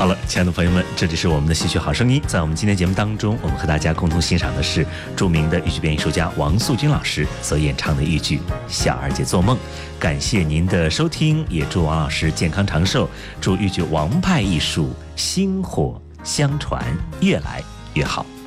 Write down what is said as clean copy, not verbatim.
好了，亲爱的朋友们，这里是我们的戏曲好声音。在我们今天节目当中，我们和大家共同欣赏的是著名的豫剧编艺术家王素君老师所演唱的豫剧《小二姐做梦》。感谢您的收听，也祝王老师健康长寿，祝豫剧王派艺术薪火相传，越来越好。